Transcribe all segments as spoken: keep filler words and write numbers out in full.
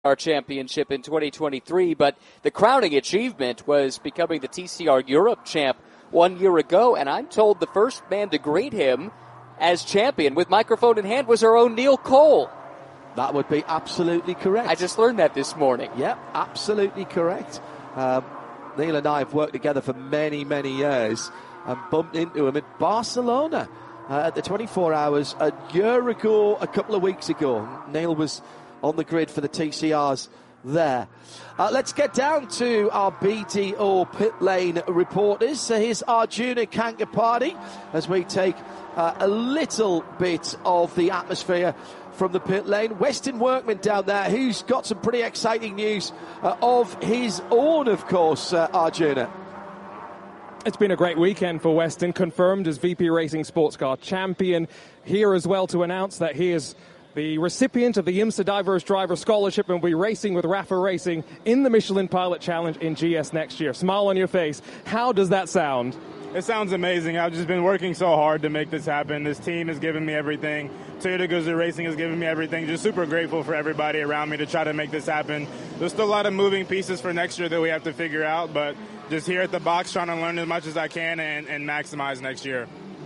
R Championship in twenty twenty-three, but the crowning achievement was becoming the T C R Europe champ one year ago, and I'm told the first man to greet him as champion with microphone in hand was our own Neil Cole. That would be absolutely correct. I just learned that this morning. Yep, absolutely correct. Um, Neil and I have worked together for many, many years and bumped into him in Barcelona uh, at the twenty-four hours a year ago, a couple of weeks ago. Neil was on the grid for the T C Rs there. Uh, let's get down to our B D O pit lane reporters. So here's Arjuna Kankapati as we take uh, a little bit of the atmosphere from the pit lane. Weston Workman down there, who's got some pretty exciting news uh, of his own, of course, uh, Arjuna. It's been a great weekend for Weston, confirmed as V P Racing Sports Car Champion. Here as well to announce that he is the recipient of the IMSA Diverse Driver Scholarship and will be racing with Rafa Racing in the Michelin Pilot Challenge in G S next year. Smile on your face. How does that sound? It sounds amazing. I've just been working so hard to make this happen. This team has given me everything. Toyota Gazoo Racing has given me everything. Just super grateful for everybody around me to try to make this happen. There's still a lot of moving pieces for next year that we have to figure out, but just here at the box trying to learn as much as I can and, and maximize next year.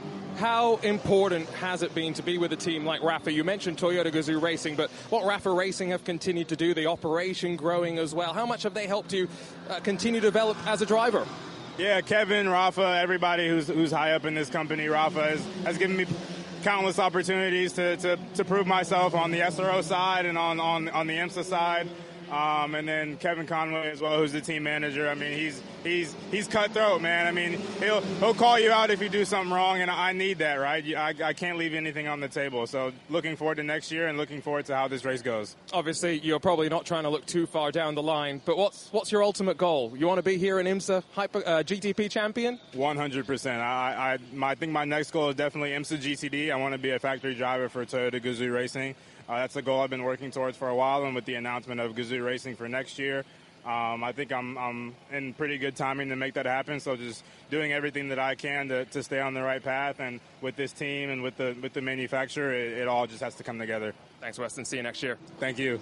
How important has it been to be with a team like Rafa? You mentioned Toyota Gazoo Racing, but what Rafa Racing have continued to do, the operation growing as well, how much have they helped you uh, continue to develop as a driver? Yeah, Kevin, Rafa, everybody who's who's high up in this company, Rafa has, has given me countless opportunities to, to, to prove myself on the S R O side and on, on, on the IMSA side. Um, and then Kevin Conway as well, who's the team manager. I mean, he's he's he's cutthroat, man. I mean, he'll he'll call you out if you do something wrong, and I need that, right? I, I can't leave anything on the table. So looking forward to next year and looking forward to how this race goes. Obviously, you're probably not trying to look too far down the line, but what's what's your ultimate goal? You want to be here in IMSA Hyper, uh, G T P champion? one hundred percent. I, I, my, I think my next goal is definitely IMSA G C D. I want to be a factory driver for Toyota Gazoo Racing. Uh, that's a goal I've been working towards for a while, and with the announcement of Gazoo Racing for next year, um, I think I'm, I'm in pretty good timing to make that happen. So just doing everything that I can to, to stay on the right path, and with this team and with the with the manufacturer, it, it all just has to come together. Thanks, Weston. See you next year. Thank you.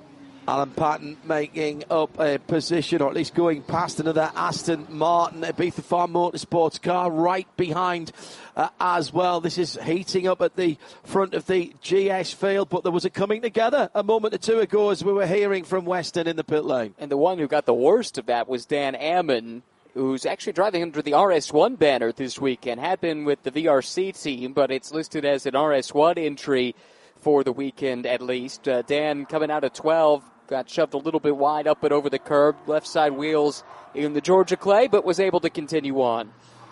Alan Patton making up a position, or at least going past another Aston Martin Ibiza Farm Motorsports car right behind uh, as well. This is heating up at the front of the G S field, but there was a coming together a moment or two ago as we were hearing from Weston in the pit lane. And the one who got the worst of that was Dan Ammon, who's actually driving under the R S one banner this weekend. Had been with the V R C team, but it's listed as an R S one entry for the weekend at least. Uh, Dan coming out of twelve. Got shoved a little bit wide up and over the curb, left side wheels in the Georgia clay, but was able to continue on.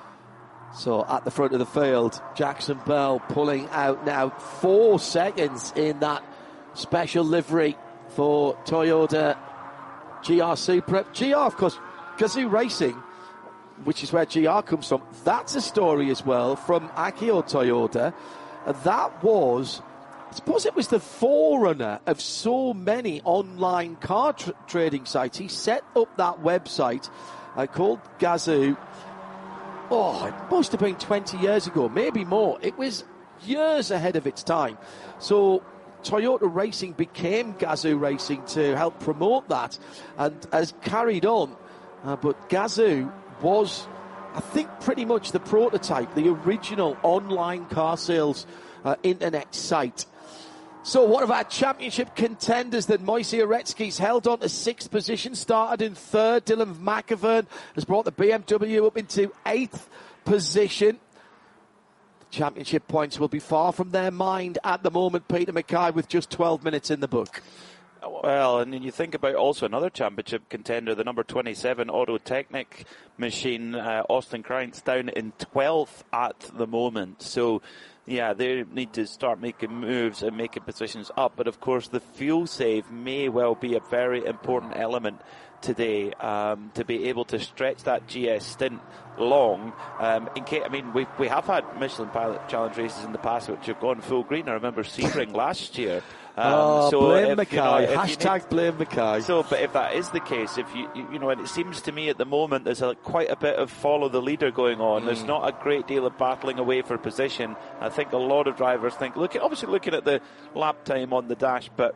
So at the front of the field, Jackson Bell pulling out now four seconds in that special livery for Toyota G R Supra. G R, of course, Gazoo Racing, which is where G R comes from, that's a story as well from Akio Toyoda. That was... I suppose it was the forerunner of so many online car tr- trading sites. He set up that website uh, called Gazoo. Oh, it must have been twenty years ago, maybe more. It was years ahead of its time. So Toyota Racing became Gazoo Racing to help promote that and has carried on. Uh, but Gazoo was, I think, pretty much the prototype, the original online car sales uh, internet site. So one of our championship contenders that Moise Uretsky's held on to sixth position, started in third. Dylan McAvern has brought the B M W up into eighth position. The championship points will be far from their mind at the moment, Peter Mackay, with just twelve minutes in the book. Well, and then you think about also another championship contender, the number twenty-seven Auto Technic machine, uh, Austin Krantz, down in twelfth at the moment. So, yeah, they need to start making moves and making positions up. But, of course, the fuel save may well be a very important element today um, to be able to stretch that G S stint long. Um, in case, I mean, we we have had Michelin Pilot Challenge races in the past which have gone full green. I remember Sebring last year. Um, oh, so blame if, Mackay. You know, Hashtag need, blame Mackay. So, but if that is the case, if you, you, you know, and it seems to me at the moment there's a, quite a bit of follow the leader going on. Mm. There's not a great deal of battling away for position. I think a lot of drivers think, look, obviously looking at the lap time on the dash, but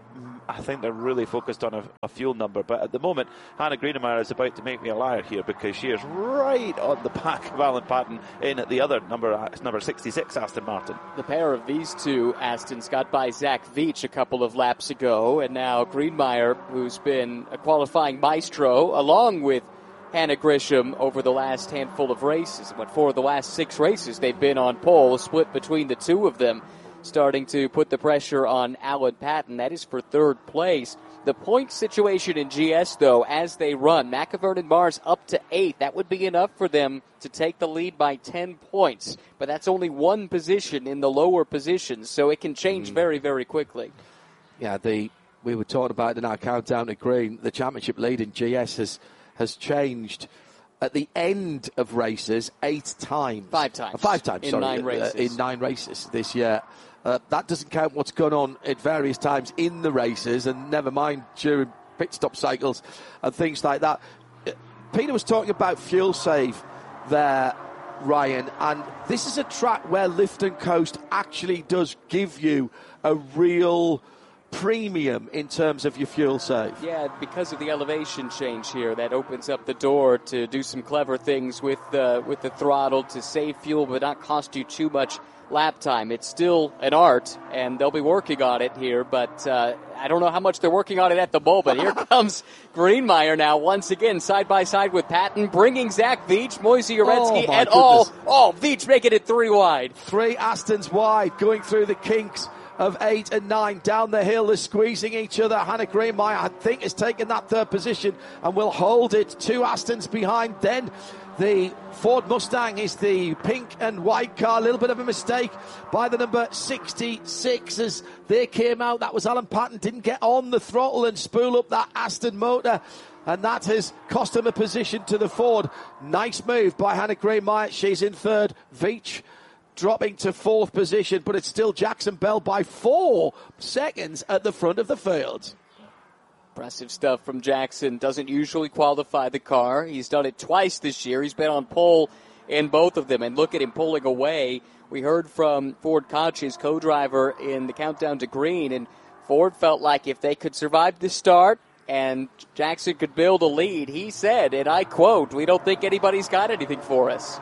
I think they're really focused on a, a fuel number. But at the moment, Hannah Greenemeyer is about to make me a liar here, because she is right on the back of Alan Patton in at the other number, number sixty-six, Aston Martin. The pair of these two Astons got by Zach Veach a couple of laps ago, and now Greenemeyer, who's been a qualifying maestro, along with Hannah Grisham over the last handful of races. But for the last six races, they've been on pole, split between the two of them, starting to put the pressure on Alan Patton. That is for third place. The point situation in G S, though, as they run, McIvern and Mars up to eight. That would be enough for them to take the lead by ten points. But that's only one position in the lower positions, so it can change mm. very, very quickly. Yeah, the we were talking about in our countdown to green, the championship lead in G S has has changed at the end of races eight times. Five times. Uh, five times, in sorry. Nine races. Uh, in nine races this year. Uh, that doesn't count what's gone on at various times in the races, and never mind during pit stop cycles and things like that. Uh, Peter was talking about fuel save there, Ryan, and this is a track where Lift and Coast actually does give you a real premium in terms of your fuel save. Yeah, because of the elevation change here, that opens up the door to do some clever things with the with the throttle to save fuel but not cost you too much lap time. It's still an art, and they'll be working on it here, but uh, I don't know how much they're working on it at the moment. Here comes Greenemeyer now, once again, side by side with Patton, bringing Zach Veach, Moisey Uretsky, oh and goodness. all. Oh, Veach making it three wide. Three Astons wide, going through the kinks of eight and nine. Down the hill, they're squeezing each other. Hannah Greenemeyer, I think, has taken that third position and will hold it. Two Astons behind. Then the Ford Mustang is the pink and white car. A little bit of a mistake by the number sixty-six as they came out. That was Alan Patton. Didn't get on the throttle and spool up that Aston motor, and that has cost him a position to the Ford. Nice move by Hannah Greenemeyer. She's in third. Veach dropping to fourth position, but it's still Jackson Bell by four seconds at the front of the field. Impressive stuff from Jackson. Doesn't usually qualify the car. He's done it twice this year. He's been on pole in both of them. And look at him pulling away. We heard from Ford Koch, his co-driver, in the countdown to green. And Ford felt like if they could survive the start and Jackson could build a lead, he said, and I quote, "We don't think anybody's got anything for us."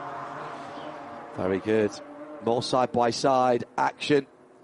Very good. More side-by-side action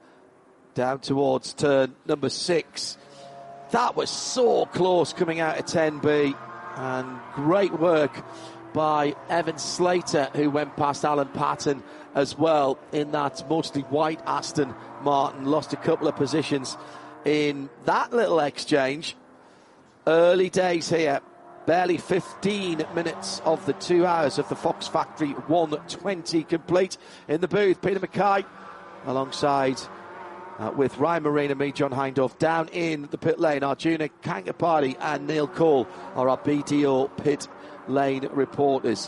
down towards turn number six. That was so close coming out of ten B, and great work by Evan Slater, who went past Alan Patton as well in that mostly white Aston Martin. Lost a couple of positions in that little exchange. Early days here. Barely fifteen minutes of the two hours of the Fox Factory one twenty complete. In the booth, Peter Mackay alongside uh, with Ryan Marine and me, John Hindhaugh. Down in the pit lane, Arjuna Kankapati and Neil Cole are our B D O pit lane reporters.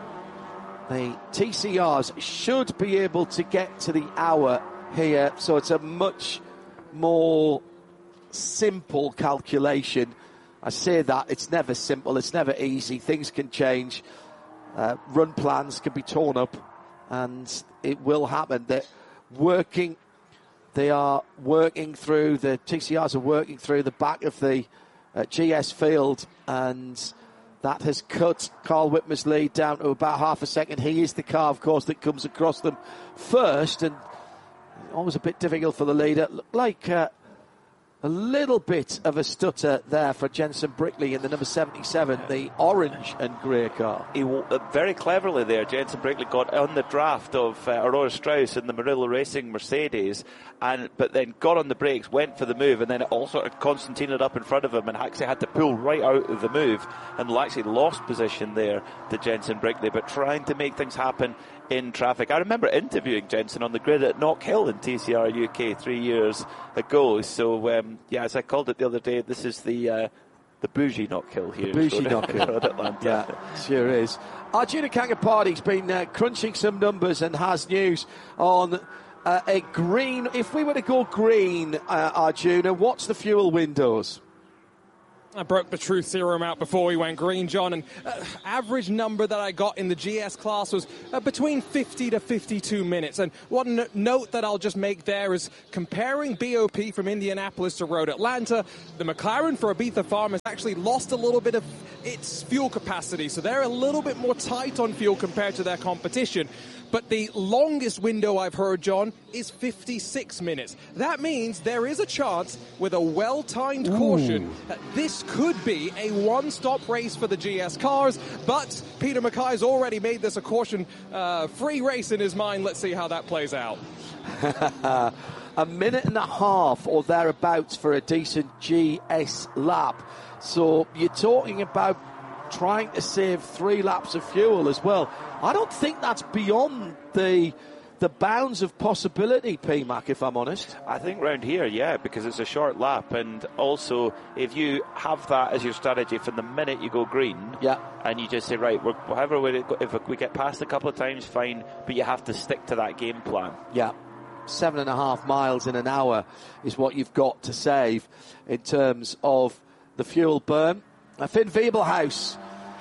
The T C Rs should be able to get to the hour here, so it's a much more simple calculation. I say that, it's never simple, it's never easy, things can change, uh, run plans can be torn up, and it will happen. They're working, they are working through, the T C Rs are working through the back of the uh, G S field, and that has cut Carl Whitmer's lead down to about half a second. He is the car, of course, that comes across them first, and always a bit difficult for the leader. Looked like uh, a little bit of a stutter there for Jensen Brickley in the number seventy-seven, the orange and grey car. He uh, very cleverly there, Jensen Brickley got on the draft of uh, Aurora Strauss in the Murillo Racing Mercedes, and but then got on the brakes, went for the move, and then it all sort of Constantinaed up in front of him, and actually had to pull right out of the move, and actually lost position there to Jensen Brickley, but trying to make things happen in traffic. I remember interviewing Jensen on the grid at Knockhill in T C R U K three years ago. So um, yeah, as I called it the other day, this is the uh, the bougie Knockhill here. The bougie Knockhill. Road Atlanta. Yeah, sure is. Arjuna Kankapati's been uh, crunching some numbers and has news on uh, a green. If we were to go green, uh, Arjuna, what's the fuel windows? I broke the truth serum out before we went green, John, and uh, average number that I got in the G S class was uh, between fifty to fifty-two minutes. And one n- note that I'll just make there is comparing B O P from Indianapolis to Road Atlanta, the McLaren for Ibiza Farm has actually lost a little bit of its fuel capacity, so they're a little bit more tight on fuel compared to their competition. But the longest window I've heard, John, is fifty-six minutes. That means there is a chance with a well-timed Ooh. caution that this could be a one-stop race for the G S cars. But Peter Mackay's already made this a caution-free uh, race in his mind. Let's see how that plays out. A minute and a half or thereabouts for a decent G S lap. So you're talking about trying to save three laps of fuel as well. I don't think that's beyond the the bounds of possibility, P Mac, if I'm honest. I think round here, yeah, because it's a short lap, and also if you have that as your strategy from the minute you go green, yeah, and you just say, right, we're, however we, if we get past a couple of times, fine, but you have to stick to that game plan. Yeah. Seven and a half miles in an hour is what you've got to save in terms of the fuel burn. Finn Wiebelhaus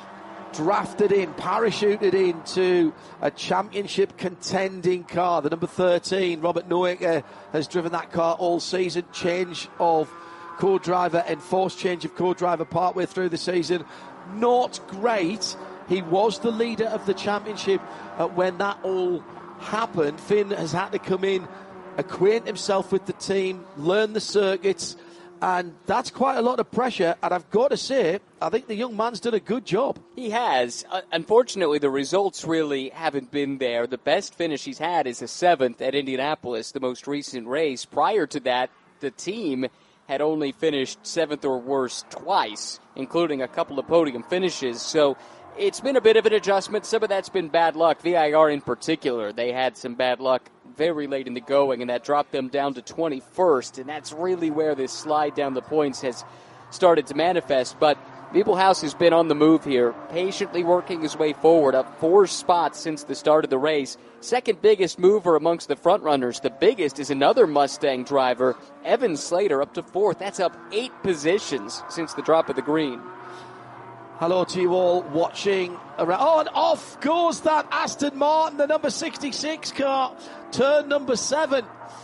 drafted in, parachuted into a championship contending car. The number thirteen, Robert Noecker, has driven that car all season. Change of co-driver, enforced change of co-driver partway through the season. Not great. He was the leader of the championship uh, when that all happened. Finn has had to come in, acquaint himself with the team, learn the circuits, and that's quite a lot of pressure. And I've got to say, I think the young man's done a good job. He has. Uh, unfortunately, the results really haven't been there. The best finish he's had is a seventh at Indianapolis, the most recent race. Prior to that, the team had only finished seventh or worse twice, including a couple of podium finishes. So it's been a bit of an adjustment. Some of that's been bad luck. V I R in particular, they had some bad luck very late in the going, and that dropped them down to twenty-first, and that's really where this slide down the points has started to manifest. But Wiebelhaus has been on the move here, patiently working his way forward, up four spots since the start of the race. Second biggest mover amongst the front runners. The biggest is another Mustang driver, Evan Slater, up to fourth. That's up eight positions since the drop of the green. Hello to you all watching around. Oh, and off goes that Aston Martin, the number sixty-six car, turn number seven.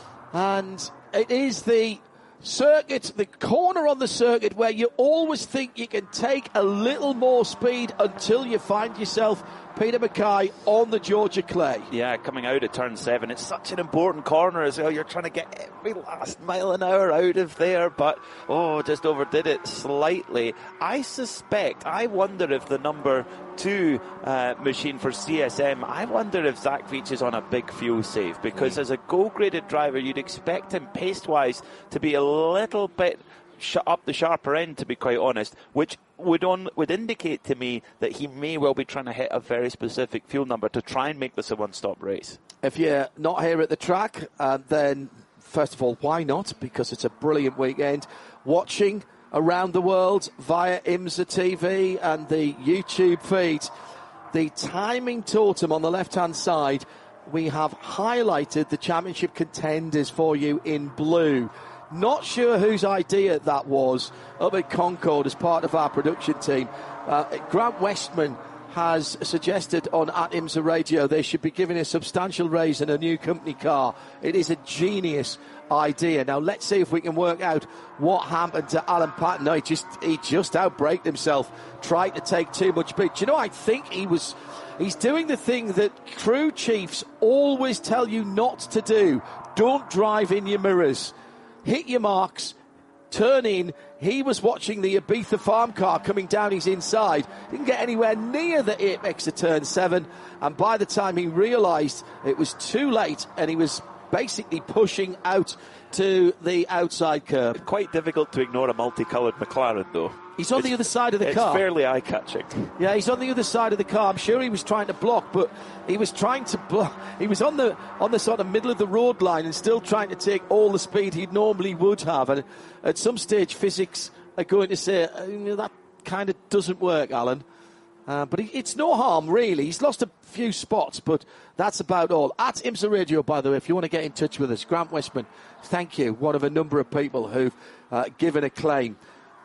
And it is the circuit, the corner on the circuit where you always think you can take a little more speed until you find yourself, Peter Mackay, on the Georgia clay. Yeah, coming out at turn seven. It's such an important corner as well. You're trying to get every last mile an hour out of there, but, oh, just overdid it slightly. I suspect, I wonder if the number two uh, machine for C S M, I wonder if Zach Veach is on a big fuel save, because as a goal-graded driver, you'd expect him pace-wise to be a little bit sh- up the sharper end, to be quite honest, which would on would indicate to me that he may well be trying to hit a very specific fuel number to try and make this a one-stop race. If you're not here at the track, uh, then first of all, why not? Because it's a brilliant weekend. Watching around the world via IMSA T V and the YouTube feed, the timing totem on the left-hand side, we have highlighted the championship contenders for you in blue. Not sure whose idea that was up at Concord as part of our production team. Uh, Grant Westman has suggested on at IMSA Radio they should be giving a substantial raise in a new company car. It is a genius idea. Now let's see if we can work out what happened to Alan Patton. No, he just he just outbraked himself, tried to take too much speed. Do you know, I think he was he's doing the thing that crew chiefs always tell you not to do. Don't drive in your mirrors. Hit your marks, turn in. He was watching the Ibiza farm car coming down his inside. Didn't get anywhere near the apex of turn seven. And by the time he realised it was too late, and he was basically pushing out to the outside curb. Quite difficult to ignore a multicoloured McLaren, though. He's on it's, the other side of the it's car. It's fairly eye-catching. Yeah, he's on the other side of the car. I'm sure he was trying to block, but he was trying to block. He was on the on the sort of middle of the road line and still trying to take all the speed he normally would have. And at some stage, physics are going to say, uh, that kind of doesn't work, Alan. Uh, but he, it's no harm, really. He's lost a few spots, but that's about all. At IMSA Radio, by the way, if you want to get in touch with us, Grant Westman, thank you. One of a number of people who've uh, given a claim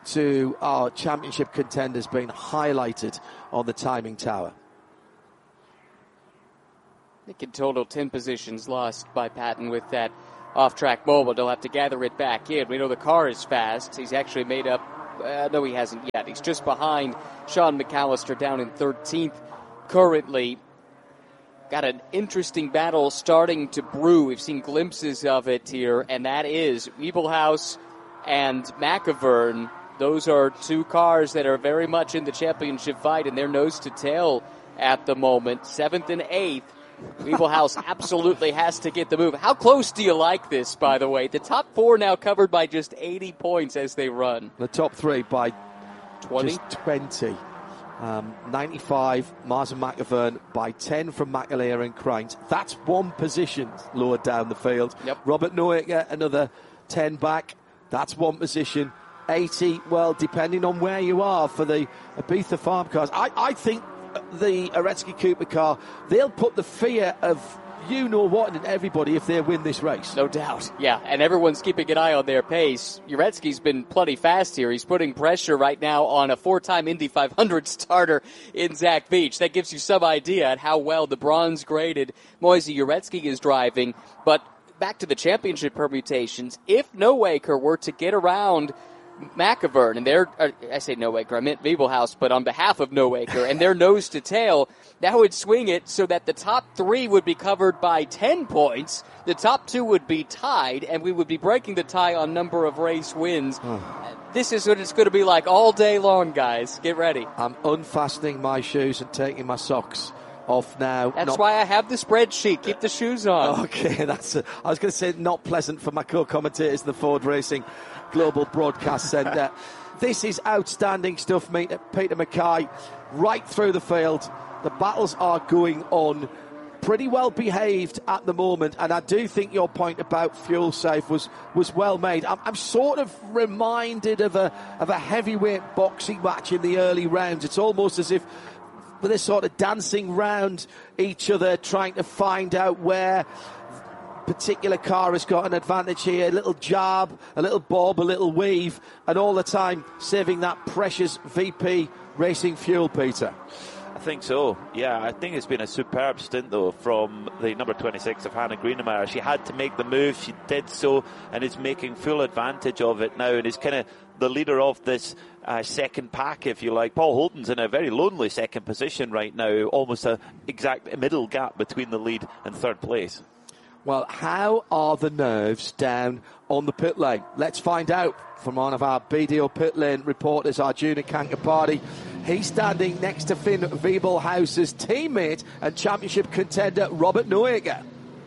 to our championship contenders being highlighted on the timing tower. I think in total ten positions lost by Patton with that off-track moment. They'll have to gather it back in. We know the car is fast. He's actually made up, uh, no he hasn't yet. He's just behind Sean McAllister down in thirteenth currently. Got an interesting battle starting to brew. We've seen glimpses of it here, and that is Wiebelhaus and McIvern. Those are two cars that are very much in the championship fight, and they're nose to tail at the moment. Seventh and eighth. Wiebelhaus absolutely has to get the move. How close do you like this, by the way? The top four now covered by just eighty points as they run. The top three by twenty. Just twenty. Um, ninety-five, Mars and McIvern by ten from McAleer and Kreint. That's one position lower down the field. Yep. Robert Noecker, another ten back. That's one position. eighty, well, depending on where you are for the Ibiza Farm cars. I, I think the Aretsky Cooper car, they'll put the fear of you know what in everybody if they win this race. No doubt. Yeah, and everyone's keeping an eye on their pace. Uretsky's been plenty fast here. He's putting pressure right now on a four-time Indy five hundred starter in Zach Veach. That gives you some idea at how well the bronze-graded Moise Uretsky is driving. But back to the championship permutations, if Nowaker were to get around McIvern, and they're, uh, I say Nowaker, I meant Wiebelhaus, but on behalf of Nowaker, and they're nose to tail, that would swing it so that the top three would be covered by ten points, the top two would be tied, and we would be breaking the tie on number of race wins. This is what it's going to be like all day long, guys. Get ready. I'm unfastening my shoes and taking my socks off now. That's not why I have the spreadsheet. Keep the shoes on. Okay, that's. A, I was going to say not pleasant for my co-commentators in the Ford Racing Global Broadcast Centre. This is outstanding stuff, mate. Peter Mackay, right through the field. The battles are going on. Pretty well behaved at the moment, and I do think your point about fuel safe was, was well made. I'm, I'm sort of reminded of a of a heavyweight boxing match in the early rounds. It's almost as if they're sort of dancing round each other, trying to find out where particular car has got an advantage here. A little jab, a little bob, a little weave, and all the time saving that precious V P Racing fuel, Peter. I think so. Yeah, I think it's been a superb stint, though, from the number twenty-six of Hannah Greenemeier. She had to make the move. She did so, and is making full advantage of it now, and is kind of the leader of this uh, second pack, if you like. Paul Holden's in a very lonely second position right now, almost a exact middle gap between the lead and third place. Well, how are the nerves down on the pit lane? Let's find out from one of our B D O pit lane reporters, Arjuna Kankapati. He's standing next to Finn Wiebelhaus's teammate and championship contender, Robert Nowaker.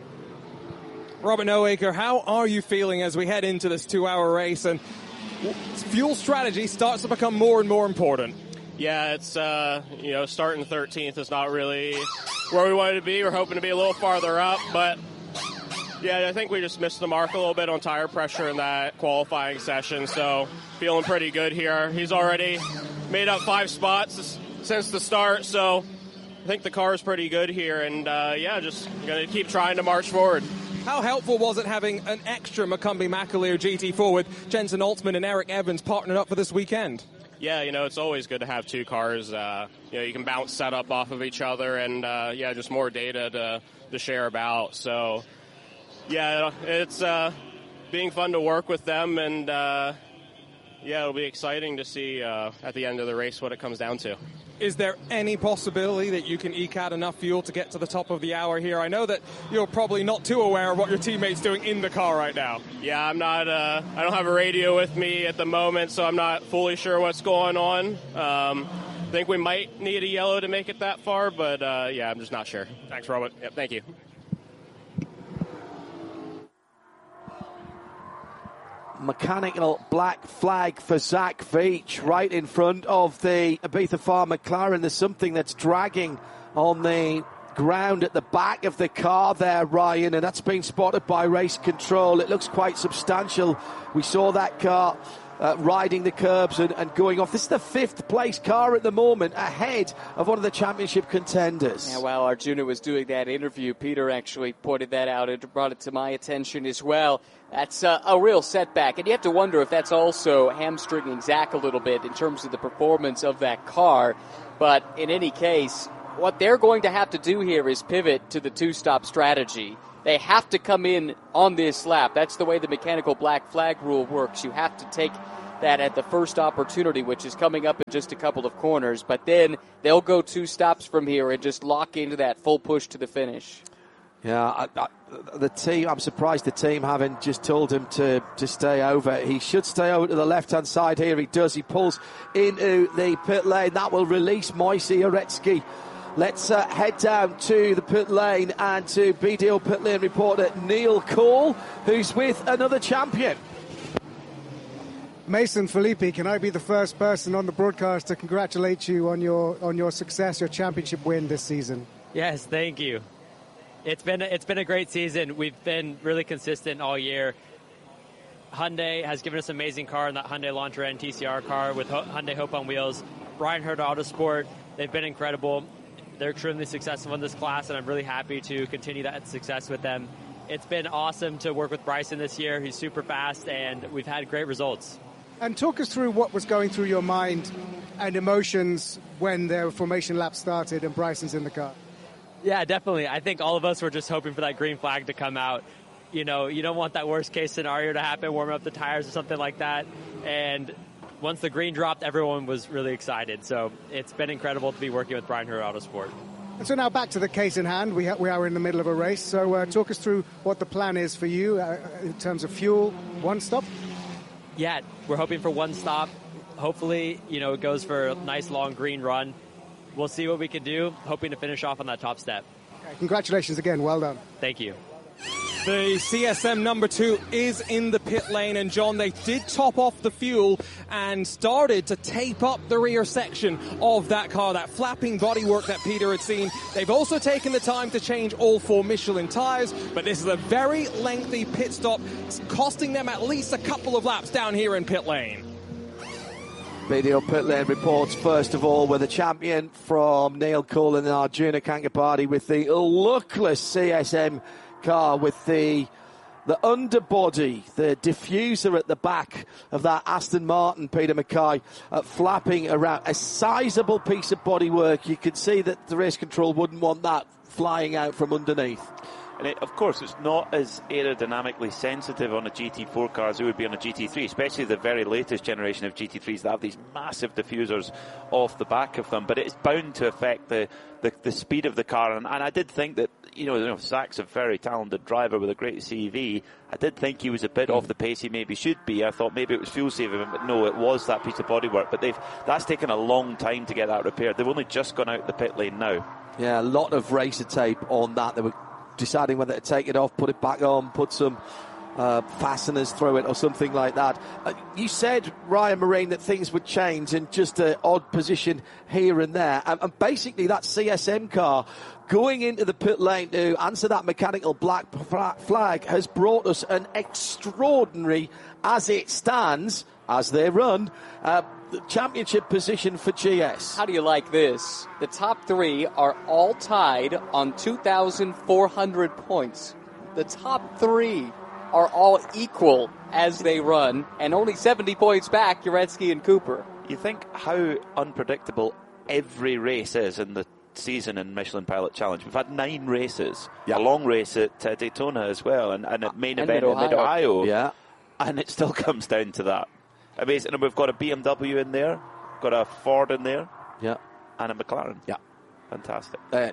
Robert Nowaker, how are you feeling as we head into this two-hour race and fuel strategy starts to become more and more important? Yeah, it's, uh, you know, starting thirteenth is not really where we wanted to be. We're hoping to be a little farther up, but yeah, I think we just missed the mark a little bit on tire pressure in that qualifying session, so feeling pretty good here. He's already made up five spots since the start, so I think the car is pretty good here, and uh, yeah, just going to keep trying to march forward. How helpful was it having an extra Macumbi McAleer G T four with Jensen Altman and Eric Evans partnered up for this weekend? Yeah, you know, it's always good to have two cars. Uh, you know, you can bounce setup off of each other, and uh, yeah, just more data to, to share about, so yeah, it's uh, being fun to work with them, and uh, yeah, it'll be exciting to see uh, at the end of the race what it comes down to. Is there any possibility that you can eke out enough fuel to get to the top of the hour here? I know that you're probably not too aware of what your teammate's doing in the car right now. Yeah, I'm not. Uh, I don't have a radio with me at the moment, so I'm not fully sure what's going on. Um, I think we might need a yellow to make it that far, but uh, yeah, I'm just not sure. Thanks, Robert. Yep, thank you. Mechanical black flag for Zach Veach right in front of the Ibiza Farm McLaren. There's something that's dragging on the ground at the back of the car there, Ryan, and that's been spotted by race control. It looks quite substantial. We saw that car uh, riding the curbs and, and going off. This is the fifth place car at the moment, ahead of one of the championship contenders. Yeah, while Arjuna was doing that interview, Peter actually pointed that out and brought it to my attention as well. That's uh, a real setback, and you have to wonder if that's also hamstringing Zach a little bit in terms of the performance of that car. But in any case, what they're going to have to do here is pivot to the two-stop strategy. They have to come in on this lap. That's the way the mechanical black flag rule works. You have to take that at the first opportunity, which is coming up in just a couple of corners. But then they'll go two stops from here and just lock into that full push to the finish. Yeah, I, I, the team, I'm surprised the team haven't just told him to, to stay over. He should stay over to the left-hand side here. He does. He pulls into the pit lane. That will release Moise Uretsky. Let's uh, head down to the pit lane and to B D O pit lane reporter Neil Cole, who's with another champion. Mason Filippi, can I be the first person on the broadcast to congratulate you on your on your success, your championship win this season? Yes, thank you. It's been it's been a great season. We've been really consistent all year. Hyundai has given us an amazing car in that Hyundai Elantra N T C R car with Hyundai Hope on wheels. Brian Hurd Autosport, they've been incredible. They're extremely successful in this class, and I'm really happy to continue that success with them. It's been awesome to work with Bryson this year. He's super fast, and we've had great results. And talk us through what was going through your mind and emotions when the formation lap started and Bryson's in the car. Yeah, definitely. I think all of us were just hoping for that green flag to come out. You know, you don't want that worst-case scenario to happen, warming up the tires or something like that. And once the green dropped, everyone was really excited. So it's been incredible to be working with Brian Hurd Autosport. And so now back to the case in hand. We, ha- we are in the middle of a race. So uh, talk us through what the plan is for you uh, in terms of fuel, one stop. Yeah, we're hoping for one stop. Hopefully, you know, it goes for a nice long green run. We'll see what we can do, hoping to finish off on that top step. Okay, congratulations again. Well done. Thank you. The C S M number two is in the pit lane, and John, they did top off the fuel and started to tape up the rear section of that car, that flapping bodywork that Peter had seen. They've also taken the time to change all four Michelin tires, but this is a very lengthy pit stop. It's costing them at least a couple of laps down here in pit lane. Video pit lane reports, first of all, with a champion from Neil Cole and Arjuna Kankapati with the luckless C S M car with the the underbody, the diffuser at the back of that Aston Martin, Peter Mackay, uh, flapping around. A sizable piece of bodywork. You could see that the race control wouldn't want that flying out from underneath. And it, of course, it's not as aerodynamically sensitive on a G T four car as it would be on a G T three, especially the very latest generation of G T threes that have these massive diffusers off the back of them. But it's bound to affect the, the, the speed of the car. And, and I did think that, you know, you know, Zach's a very talented driver with a great C V. I did think he was a bit mm. off the pace he maybe should be. I thought maybe it was fuel saving, but no, it was that piece of bodywork. But they've that's taken a long time to get that repaired. They've only just gone out the pit lane now. Yeah, a lot of racer tape on that. They were deciding whether to take it off, put it back on, put some uh, fasteners through it or something like that. Uh, you said, Ryan Marine, that things would change in just an odd position here and there. And, and basically that C S M car going into the pit lane to answer that mechanical black flag has brought us an extraordinary, as it stands, as they run, uh, the championship position for G S. How do you like this? The top three are all tied on two thousand four hundred points. The top three are all equal as they run, and only seventy points back, Uretsky and Cooper. You think how unpredictable every race is in the season in Michelin Pilot Challenge. We've had nine races, yeah. a long race at uh, Daytona as well, and, and a main and event in Mid-Ohio. Yeah. And it still comes down to that. Amazing. And we've got a B M W in there, got a Ford in there, yeah, and a McLaren. Yeah. Fantastic. Uh,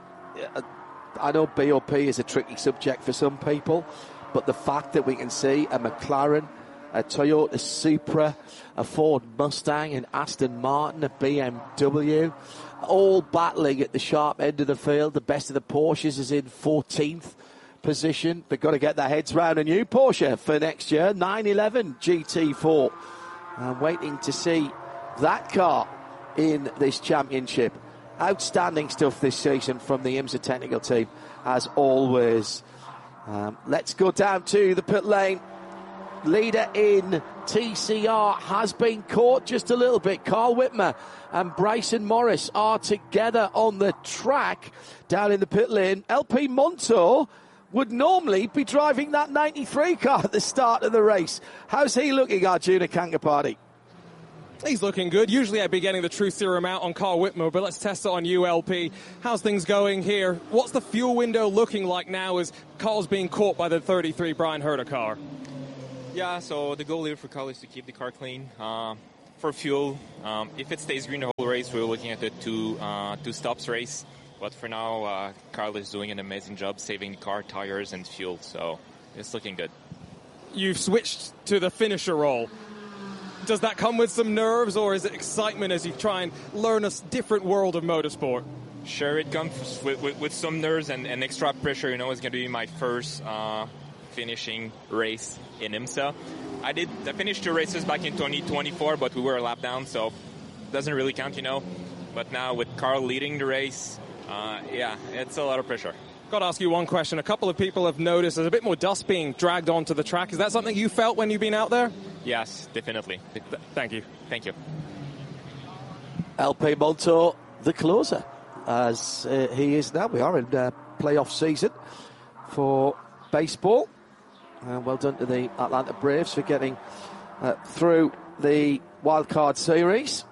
I know B O P is a tricky subject for some people, but the fact that we can see a McLaren, a Toyota Supra, a Ford Mustang, an Aston Martin, a B M W, all battling at the sharp end of the field. The best of the Porsches is in fourteenth position. They've got to get their heads round a new Porsche for next year, nine eleven G T four. I'm waiting to see that car in this championship. Outstanding stuff this season from the IMSA technical team, as always. Um, let's go down to the pit lane leader in T C R, has been caught just a little bit. Carl Whitmer and Bryson Morris are together on the track down in the pit lane. L P Montour would normally be driving that ninety-three car at the start of the race. How's he looking, Arjuna Kankapati? He's looking good. Usually I'd be getting the Truth Serum out on Carl Whitmer, but let's test it on U L P. How's things going here? What's the fuel window looking like now as Carl's being caught by the thirty-three Brian Herta car? Yeah, so the goal here for Carl is to keep the car clean. Uh, for fuel, um, if it stays green the whole race, we're looking at the two, uh, two stops race. But for now, uh, Carl is doing an amazing job saving car, tires, and fuel, so it's looking good. You've switched to the finisher role. Does that come with some nerves, or is it excitement as you try and learn a different world of motorsport? Sure, it comes with, with, with some nerves and, and extra pressure. You know, it's going to be my first uh, finishing race in IMSA. I did I finished two races back in twenty twenty-four, but we were a lap down, so it doesn't really count, you know. But now with Carl leading the race, uh, yeah, it's a lot of pressure. Got to ask you one question. A couple of people have noticed there's a bit more dust being dragged onto the track. Is that something you felt when you've been out there? Yes, definitely. Th- thank you. Thank you. L P Montour, the closer, as uh, he is now. We are in uh, playoff season for baseball. Uh, well done to the Atlanta Braves for getting uh, through the wildcard series.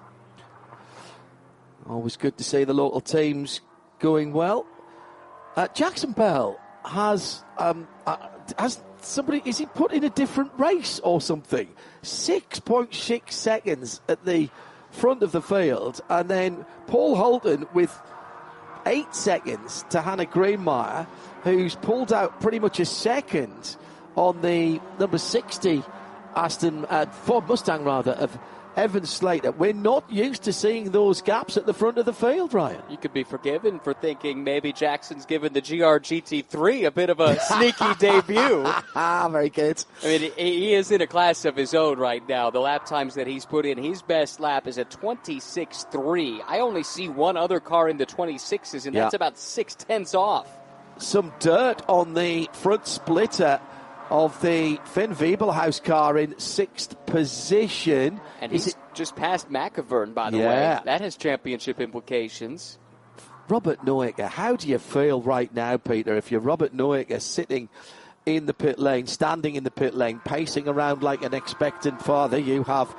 Always good to see the local teams going well. Uh, Jackson Bell has um, uh, has somebody, is he put in a different race or something? six point six seconds at the front of the field, and then Paul Holden with eight seconds to Hannah Greenmeyer, who's pulled out pretty much a second on the number sixty Aston uh, Ford Mustang rather of Evan Slater. We're not used to seeing those gaps at the front of the field, Ryan. You could be forgiven for thinking maybe Jackson's given the G R G T three a bit of a sneaky debut. Ah, very good. I mean, he is in a class of his own right now. The lap times that he's put in, his best lap is a twenty-six three. I only see one other car in the twenty-sixes, and that's yeah. about six tenths off. Some dirt on the front splitter of the Finn Wiebelhaus car in sixth position. And he's it, just past McIvern, by the yeah. way. That has championship implications. Robert Noecker, how do you feel right now, Peter, if you're Robert Noecker sitting in the pit lane, standing in the pit lane, pacing around like an expectant father? You have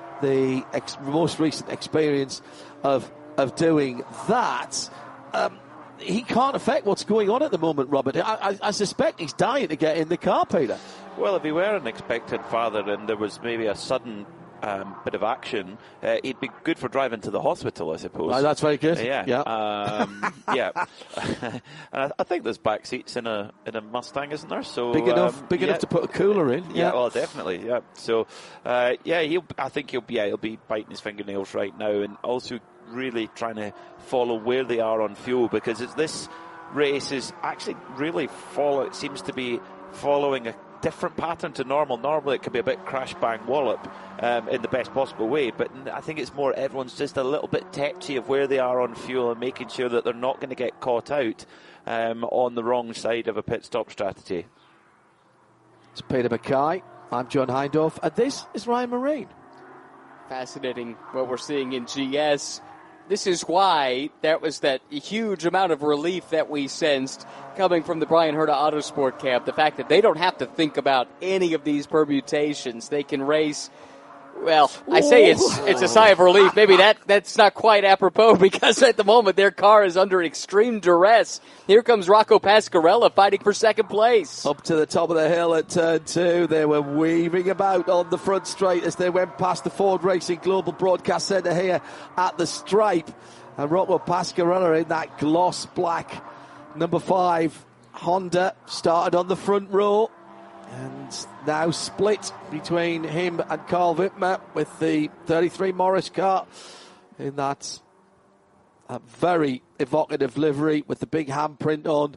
the ex- most recent experience of, of doing that. Um, He can't affect what's going on at the moment, Robert. I, I, I suspect he's dying to get in the car, Peter. Well, if he were an expectant father and there was maybe a sudden um, bit of action, uh, he'd be good for driving to the hospital, I suppose. Oh, that's very good. Uh, yeah, yeah. Um, yeah. And I, I think there's back seats in a in a Mustang, isn't there? So big enough, um, big yeah. enough to put a cooler in. Yeah, yeah. well, definitely. Yeah. So, uh, yeah, he'll. I think he'll be. Yeah, he'll be biting his fingernails right now, and also really trying to follow where they are on fuel, because it's, this race is actually really follow. It seems to be following a different pattern to normal. Normally it can be a bit crash bang wallop um, in the best possible way, but I think it's more everyone's just a little bit tetchy of where they are on fuel and making sure that they're not going to get caught out um, on the wrong side of a pit stop strategy. It's Peter Mackay. I'm John Hindhaugh, and this is Ryan Marine. Fascinating what we're seeing in G S. This is why that was that huge amount of relief that we sensed coming from the Brian Herta Autosport camp. The fact that they don't have to think about any of these permutations. They can race. Well, I say it's it's a sigh of relief. Maybe that, that's not quite apropos, because at the moment their car is under extreme duress. Here comes Rocco Pasquarella fighting for second place. Up to the top of the hill at turn two. They were weaving about on the front straight as they went past the Ford Racing Global Broadcast Centre here at the stripe. And Rocco Pasquarella in that gloss black number five Honda started on the front row. And now split between him and Carl Whitmer with the thirty-three Morris car in that uh, very evocative livery with the big handprint on.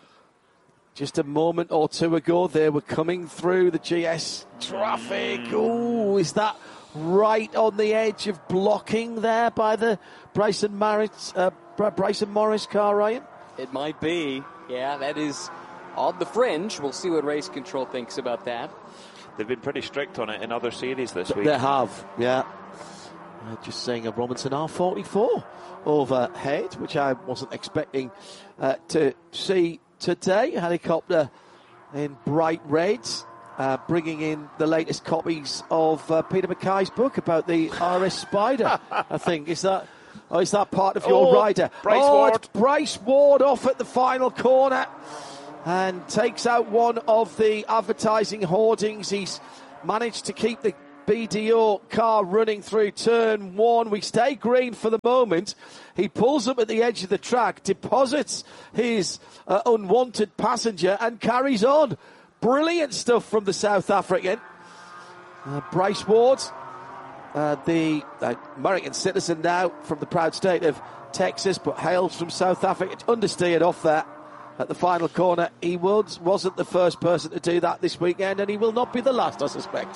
Just a moment or two ago, they were coming through the G S traffic. Ooh, is that right on the edge of blocking there by the Bryson Morris, uh, Bryson Morris car, Ryan? It might be. Yeah, that is on the fringe. We'll see what race control thinks about that. they've been pretty strict on it in other series this week. They have, yeah. Uh, just saying a Robinson R forty-four overhead, which I wasn't expecting uh, to see today. Helicopter in bright reds, uh, bringing in the latest copies of uh, Peter Mackay's book about the R S Spider. I think is that. Oh, is that part of your oh, rider? Bryce oh, Ward. It's Bryce Ward off at the final corner and takes out one of the advertising hoardings. He's managed to keep the B D O car running through turn one. We stay green for the moment. He pulls up at the edge of the track, deposits his uh, unwanted passenger and carries on. Brilliant stuff from the South African. Uh, Bryce Ward, uh, the uh, American citizen now from the proud state of Texas, but hails from South Africa. Understeered off there at the final corner. He was, wasn't the first person to do that this weekend, and he will not be the last, I suspect.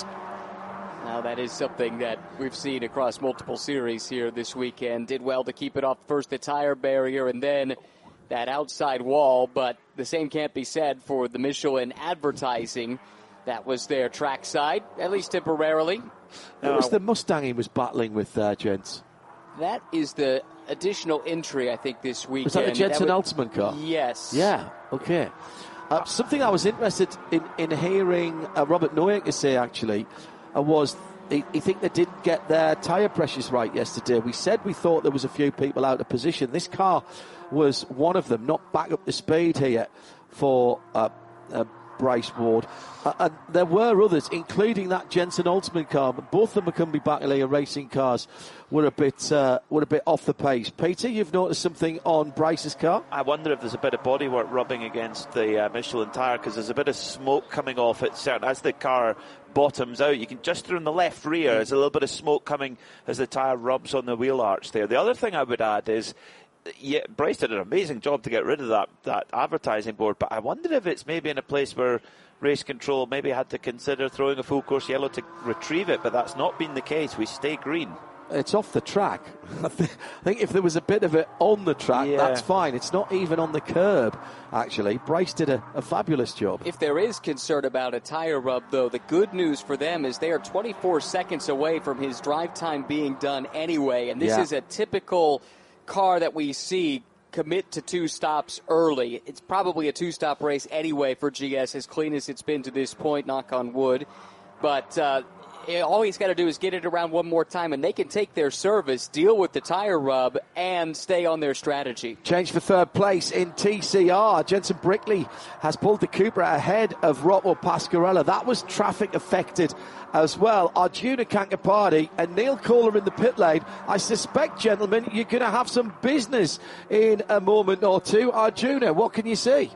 Now, that is something that we've seen across multiple series here this weekend. Did well to keep it off first the tire barrier and then that outside wall, but the same can't be said for the Michelin advertising. That was their trackside, at least temporarily. It was the Mustang he was battling with there, uh, gents. That is the additional entry, I think, this weekend. Was that the Jensen that was, Altman car? Yes. Yeah, okay. Uh, something I was interested in, in hearing uh, Robert Noyack say, actually, uh, was he, he think they didn't get their tyre pressures right yesterday. We said we thought there was a few people out of position. This car was one of them, not back up the speed here for uh, uh, Bryce Ward. Uh, and there were others, including that Jensen Altman car, but both of them Macumbi Battalion racing cars were a bit uh, were a bit off the pace. Peter, you've noticed something on Bryce's car? I wonder if there's a bit of bodywork rubbing against the uh, Michelin tyre, because there's a bit of smoke coming off it. Certain as the car bottoms out, you can just through in the left rear, there's a little bit of smoke coming as the tyre rubs on the wheel arch there. The other thing I would add is, yeah, Bryce did an amazing job to get rid of that, that advertising board, but I wonder if it's maybe in a place where race control maybe had to consider throwing a full course yellow to retrieve it, but that's not been the case. We stay green. It's off the track. I think if there was a bit of it on the track, yeah. that's fine. It's not even on the curb, actually. Bryce did a, a fabulous job. If there is concern about a tire rub, though, the good news for them is they are twenty-four seconds away from his drive time being done anyway, and this yeah. is a typical car that we see commit to two stops early. It's probably a two-stop race anyway for G S, as clean as it's been to this point, knock on wood. But uh, all he's got to do is get it around one more time, and they can take their service, deal with the tire rub, and stay on their strategy. Change for third place in T C R. Jensen Brickley has pulled the Cupra ahead of Rocco Pasquarella. That was traffic affected as well. Arjuna Kankapati and Neil Kohler in the pit lane. I suspect, gentlemen, you're going to have some business in a moment or two. Arjuna, what can you see?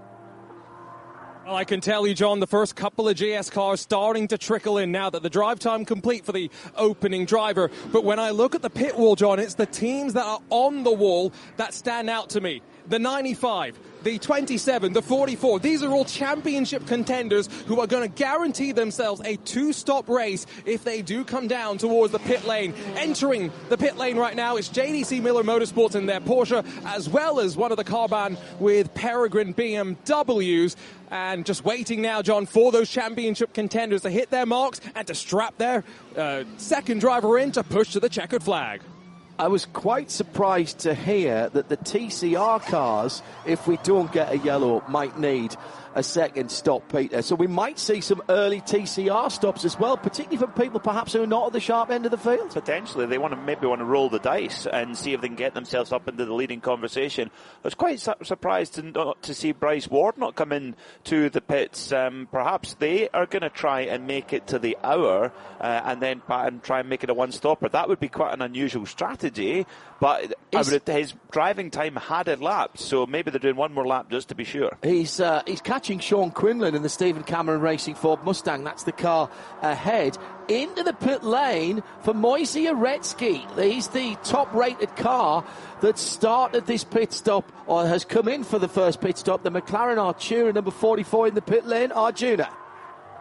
Well, I can tell you, John, the first couple of G S cars starting to trickle in now that the drive time complete for the opening driver. But when I look at the pit wall, John, it's the teams that are on the wall that stand out to me. The ninety-five, the twenty-seven, the forty-four. These are all championship contenders who are going to guarantee themselves a two-stop race if they do come down towards the pit lane. Entering the pit lane right now is J D C Miller Motorsports in their Porsche, as well as one of the Carbahn with Peregrine B M Ws. And just waiting now, John, for those championship contenders to hit their marks and to strap their uh, second driver in to push to the checkered flag. I was quite surprised to hear that the T C R cars, if we don't get a yellow, might need a second stop, Peter. So we might see some early T C R stops as well, particularly for people perhaps who are not at the sharp end of the field. Potentially. They want to maybe want to roll the dice and see if they can get themselves up into the leading conversation. I was quite su- surprised to, not, to see Bryce Ward not come in to the pits. Um, perhaps they are going to try and make it to the hour uh, and then and try and make it a one-stopper. That would be quite an unusual strategy, but I would, his driving time had elapsed, so maybe they're doing one more lap just to be sure. He's uh, he's catching Sean Quinlan in the Stephen Cameron Racing Ford Mustang. That's the car ahead. Into the pit lane for Moise Uretsky. He's the top-rated car that started this pit stop, or has come in for the first pit stop. The McLaren Artura, number forty-four in the pit lane. Arjuna.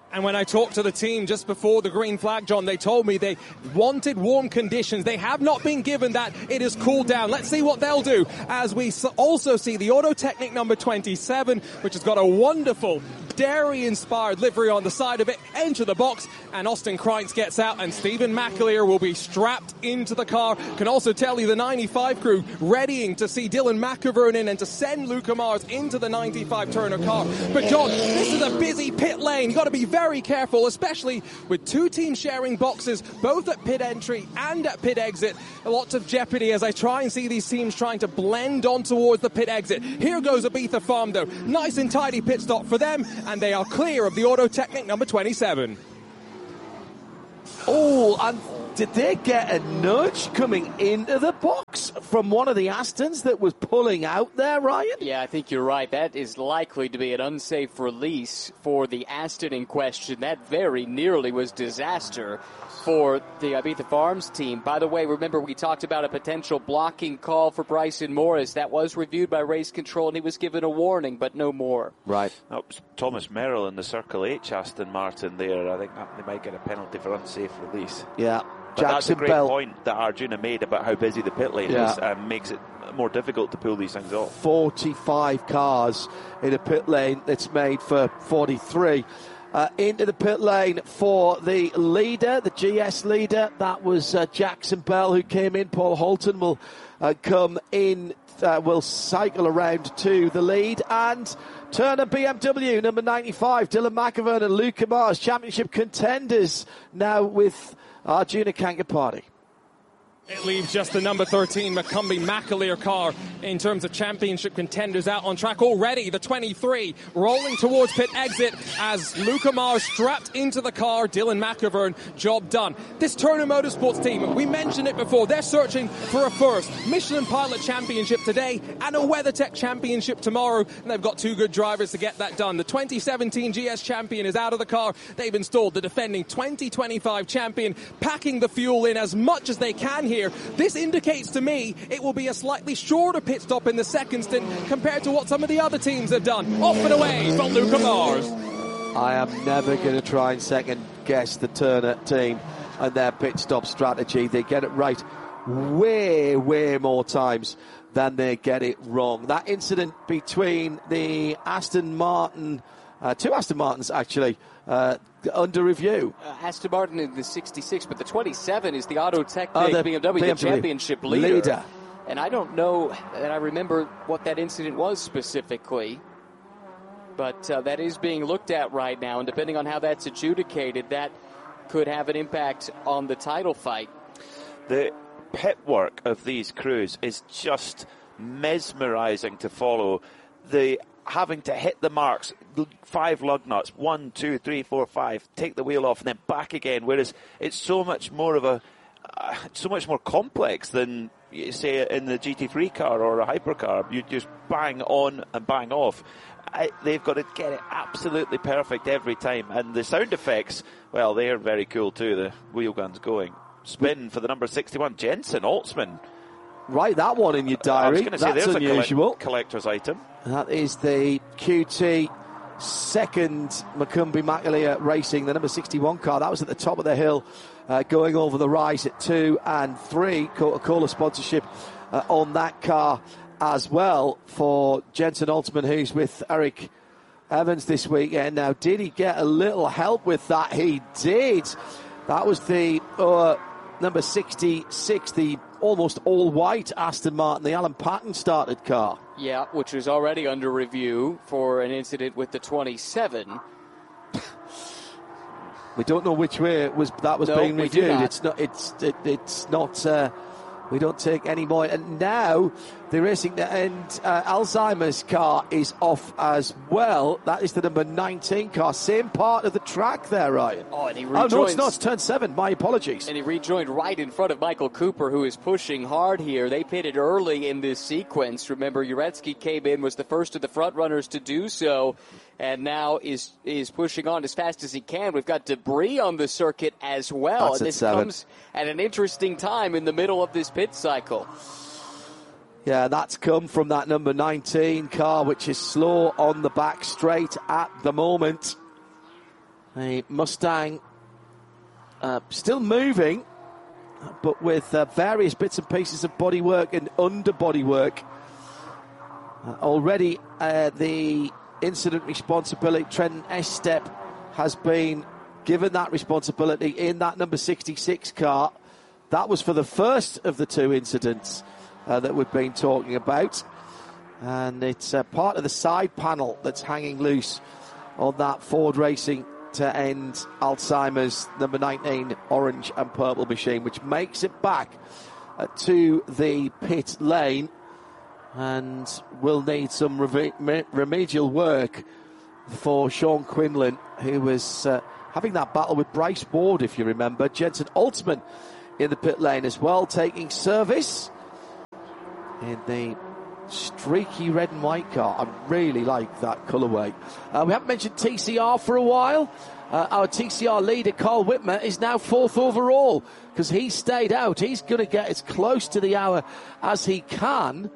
And when I talked to the team just before the green flag, John, they told me they wanted warm conditions. They have not been given that. It has cooled down. Let's see what they'll do as we also see the Auto Technic number twenty-seven, which has got a wonderful dairy-inspired livery on the side of it, enter the box, and Austin Kreitz gets out, and Stephen McAleer will be strapped into the car. Can also tell you the ninety-five crew readying to see Dylan McIvern in and to send Luca Mars into the ninety-five Turner car. But John, this is a busy pit lane. You've got to be very careful, especially with two teams sharing boxes, both at pit entry and at pit exit. Lots of jeopardy as I try and see these teams trying to blend on towards the pit exit. Here goes Ibiza Farm, though. Nice and tidy pit stop for them, and they are clear of the Auto Technic number twenty-seven. Oh, and did they get a nudge coming into the box from one of the Astons that was pulling out there, Ryan? Yeah, I think you're right. That is likely to be an unsafe release for the Aston in question. That very nearly was disaster for the Ibiza Farms team. By the way, remember we talked about a potential blocking call for Bryson Morris. That was reviewed by Race Control, and he was given a warning, but no more. Right. That was Thomas Merrill in the Circle H Aston Martin there. I think that they might get a penalty for unsafe release. Yeah. But Jackson that's a great Bell. point that Arjuna made about how busy the pit lane Yeah. is, and makes it more difficult to pull these things off. forty-five cars in a pit lane that's made for forty-three. Uh, into the pit lane for the leader, the G S leader. That was uh, Jackson Bell who came in. Paul Holton will uh, come in, uh, will cycle around to the lead. And Turner B M W, number ninety-five, Dylan McIvern and Luca Mars, championship contenders now with Arjuna Kankapati. It leaves just the number thirteen McCumbee McAleer car in terms of championship contenders out on track already. The twenty-three rolling towards pit exit as Luca Mars strapped into the car. Dylan McIvern, job done. This Turner Motorsports team, we mentioned it before, they're searching for a first Michelin Pilot Championship today and a WeatherTech Championship tomorrow, and they've got two good drivers to get that done. The twenty seventeen G S champion is out of the car. They've installed the defending twenty twenty-five champion, packing the fuel in as much as they can here. This indicates to me it will be a slightly shorter pit stop in the second stint compared to what some of the other teams have done. Off and away from Luca Mars. I am never going to try and second guess the Turner team and their pit stop strategy. They get it right way, way more times than they get it wrong. That incident between the Aston Martin, uh, two Aston Martins actually, uh, under review. Uh, Aston Martin in the sixty-six, but the twenty-seven is the Auto Technic Oh, the B M W, B M W the championship leader. leader. And I don't know that I remember what that incident was specifically, but uh, that is being looked at right now, and depending on how that's adjudicated, that could have an impact on the title fight. The pit work of these crews is just mesmerizing to follow. The having to hit the marks, five lug nuts, one, two, three, four, five, take the wheel off and then back again, whereas it's so much more of a, uh, so much more complex than, you say, in the G T three car or a hypercar. You just bang on and bang off. I, they've got to get it absolutely perfect every time. And the sound effects, well, they're very cool too, the wheel guns going. Spin for the number sixty-one, Jensen Altsman. Write that one in your diary. I was going to say, That's there's unusual. a collect- collector's item. That is the Q T second McCumbee McAleer Racing, the number sixty-one car. That was at the top of the hill, uh, going over the rise at two and three. Coca-Cola sponsorship uh, on that car as well for Jensen Altsman, who's with Eric Evans this weekend. Now, did he get a little help with that? He did. That was the uh, number sixty-six, the almost all-white Aston Martin, the Alan Paton started car. Yeah, which was already under review for an incident with the twenty-seven. We don't know which way it was that was No, being we do reviewed. not. It's not. It's it, it's not. Uh, we don't take any more. And now the racing and uh, Alzheimer's car is off as well. That is the number nineteen car, same part of the track there, Ryan. Oh, and he Oh no, it's rejoins- not. It's turn seven. My apologies. And he rejoined right in front of Michael Cooper, who is pushing hard here. They pitted early in this sequence. Remember, Uretsky came in, was the first of the front runners to do so, and now is is pushing on as fast as he can. We've got debris on the circuit as well. That's and at this seven. comes at an interesting time in the middle of this pit cycle. Yeah, that's come from that number nineteen car, which is slow on the back straight at the moment. A Mustang uh, still moving, but with uh, various bits and pieces of bodywork and underbody work. Uh, already uh, the incident responsibility, Trenton Estep has been given that responsibility in that number sixty-six car. That was for the first of the two incidents uh, that we've been talking about. And it's uh, part of the side panel that's hanging loose on that Ford Racing to end Alzheimer's number nineteen orange and purple machine, which makes it back uh, to the pit lane and will need some re- remedial work for Sean Quinlan, who was uh, having that battle with Bryce Ward, if you remember. Jensen Altman in the pit lane as well, taking service in the streaky red and white car. I really like that colourway. Uh, we haven't mentioned T C R for a while. Uh, our T C R leader, Carl Whitmer, is now fourth overall because he stayed out. He's going to get as close to the hour as he can.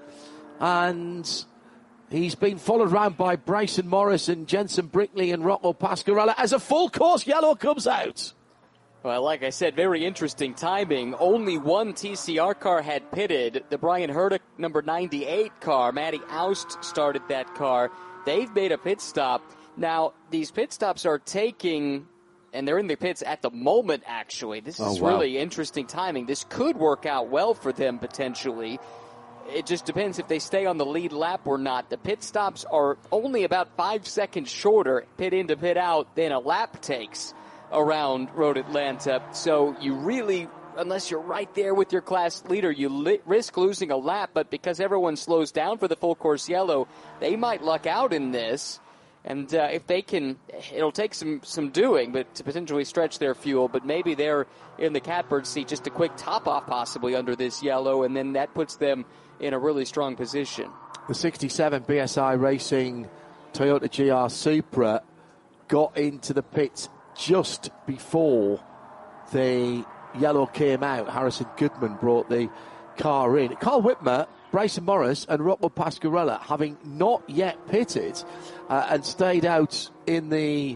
And he's been followed around by Bryson Morris and Jensen Brickley and Rocco Pasquarella as a full course yellow comes out. Well, like I said, very interesting timing. Only one T C R car had pitted. The Brian Herdick number ninety-eight car. Matty Oust started that car. They've made a pit stop. Now, these pit stops are taking, and they're in the pits at the moment, actually. This is oh, wow. really interesting timing. This could work out well for them, potentially. It just depends if they stay on the lead lap or not. The pit stops are only about five seconds shorter, pit in to pit out, than a lap takes around Road Atlanta. So you really, unless you're right there with your class leader, you li- risk losing a lap. But because everyone slows down for the full course yellow, they might luck out in this. And uh, if they can, it'll take some, some doing, but to potentially stretch their fuel. But maybe they're in the catbird seat, just a quick top off possibly under this yellow, and then that puts them in a really strong position. The sixty-seven B S I Racing Toyota G R Supra got into the pits just before the yellow came out. Harrison Goodman brought the car in. Carl Whitmer, Bryson Morris and Rocco Pasquarella, having not yet pitted uh, and stayed out in the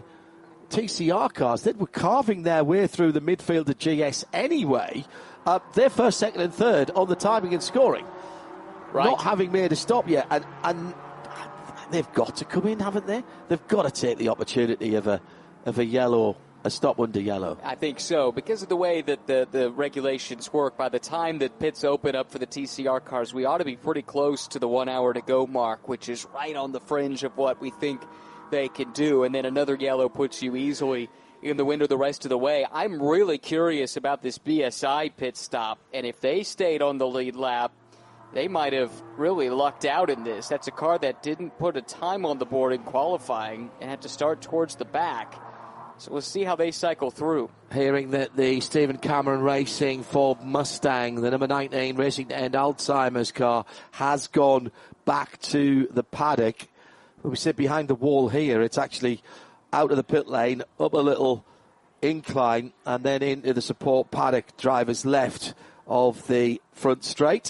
T C R cars, they were carving their way through the midfield of G S anyway. Uh, they're first, second and third on the timing and scoring. Right. Not having made a stop yet. And, and they've got to come in, haven't they? They've got to take the opportunity of a of a yellow, a stop under yellow. I think so, because of the way that the, the regulations work. By the time that pits open up for the T C R cars, we ought to be pretty close to the one hour to go mark, which is right on the fringe of what we think they can do. And then another yellow puts you easily in the window the rest of the way. I'm really curious about this B S I pit stop, and if they stayed on the lead lap, they might have really lucked out in this. That's a car that didn't put a time on the board in qualifying and had to start towards the back. So we'll see how they cycle through. Hearing that the Stephen Cameron Racing Ford Mustang, the number nineteen Racing to End Alzheimer's car, has gone back to the paddock. When we sit behind the wall here, it's actually out of the pit lane, up a little incline, and then into the support paddock, driver's left of the front straight.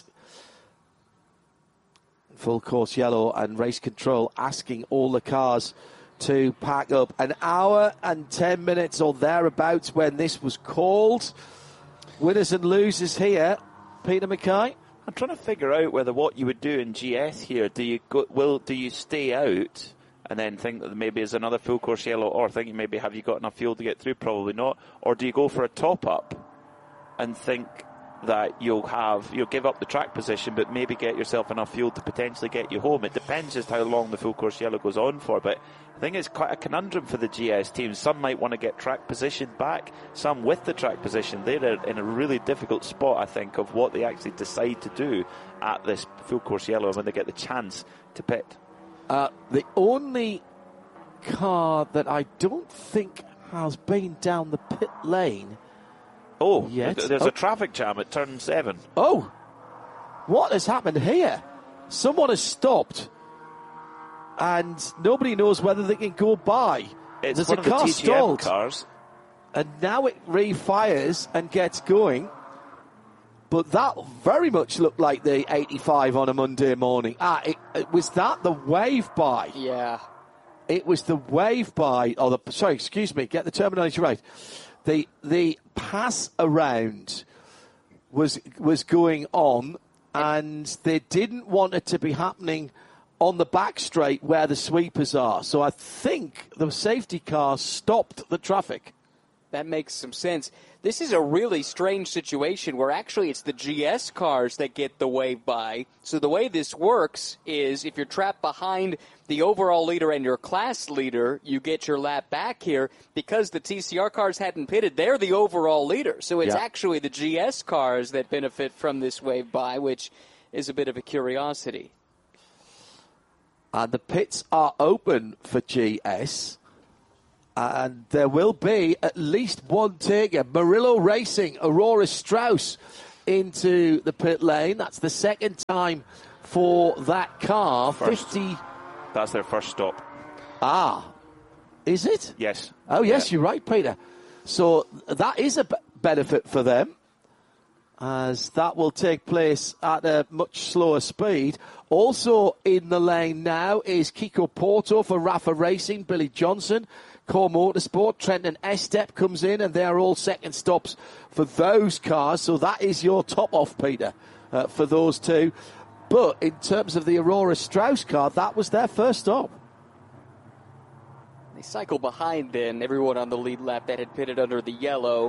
Full course yellow and race control asking all the cars to pack up. An hour and ten minutes or thereabouts when this was called. Winners and losers here. Peter Mackay. I'm trying to figure out whether what you would do in G S here. Do you go, will do you stay out and then think that maybe is another full course yellow, or thinking maybe have you got enough fuel to get through? Probably not. Or do you go for a top up and think that you'll have you'll give up the track position but maybe get yourself enough fuel to potentially get you home? It depends just how long the full course yellow goes on for, but I think it's quite a conundrum for the G S teams. Some might want to get track position back, some with the track position. They're in a really difficult spot, I think, of what they actually decide to do at this full course yellow when they get the chance to pit. Uh, the only car that I don't think has been down the pit lane Oh, yet. there's oh. a traffic jam at turn seven. Oh, what has happened here? Someone has stopped, and nobody knows whether they can go by. It's There's one a of the car T G M stalled, cars. and now it refires and gets going. But that very much looked like the eighty-five on a Monday morning. Ah, it, it, was that the wave by? Yeah. it was the wave by, or the, sorry, excuse me, get the terminology right. The the pass around was was going on, and they didn't want it to be happening on the back straight where the sweepers are. So I think the safety car stopped the traffic. That makes some sense. This is a really strange situation where actually it's the G S cars that get the wave by. So the way this works is if you're trapped behind the overall leader and your class leader, you get your lap back here. Because the T C R cars hadn't pitted, they're the overall leader. So it's yeah. actually the G S cars that benefit from this wave by, which is a bit of a curiosity. And the pits are open for G S. And there will be at least one taker. Murillo Racing, Aurora Strauss into the pit lane. That's the second time for that car. First. fifty. That's their first stop. Ah, is it? Yes. Oh, yes, yeah. You're right, Peter. So that is a b- benefit for them, as that will take place at a much slower speed. Also in the lane now is Kiko Porto for Rafa Racing, Billy Johnson, Core Motorsport, Trenton Estep comes in, and they are all second stops for those cars. So that is your top off, Peter, uh, for those two. But in terms of the Aurora Strauss car, that was their first stop. They cycle behind then everyone on the lead lap that had pitted under the yellow.